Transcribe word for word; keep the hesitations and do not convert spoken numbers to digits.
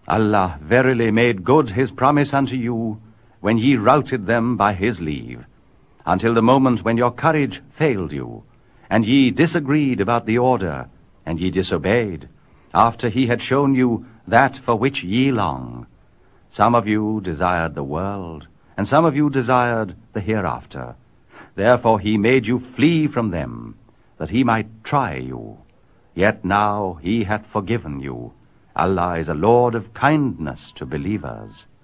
Allah verily made good his promise unto you, when ye routed them by his leave, until the moment when your courage failed you, and ye disagreed about the order, and ye disobeyed, after he had shown you that for which ye long. Some of you desired the world, and some of you desired the hereafter. Therefore he made you flee from them, that he might try you. Yet now he hath forgiven you. Allah is a Lord of kindness to believers.